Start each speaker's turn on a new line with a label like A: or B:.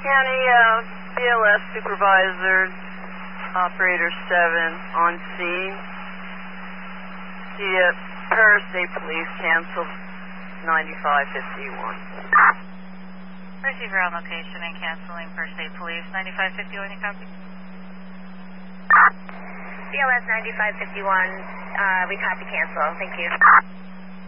A: County BLS Supervisor, Operator 7 on scene. The Paris State Police canceled 9551.
B: Receiver on location and canceling First State Police 9551, you copy?
C: BLS 9551, we copy cancel, thank you.